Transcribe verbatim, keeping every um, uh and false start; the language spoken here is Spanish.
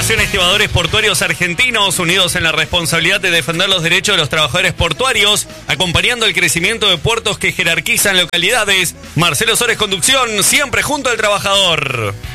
Asociación Estibadores Portuarios Argentinos, unidos en la responsabilidad de defender los derechos de los trabajadores portuarios, acompañando el crecimiento de puertos que jerarquizan localidades. Marcelo Sores, conducción, siempre junto al trabajador.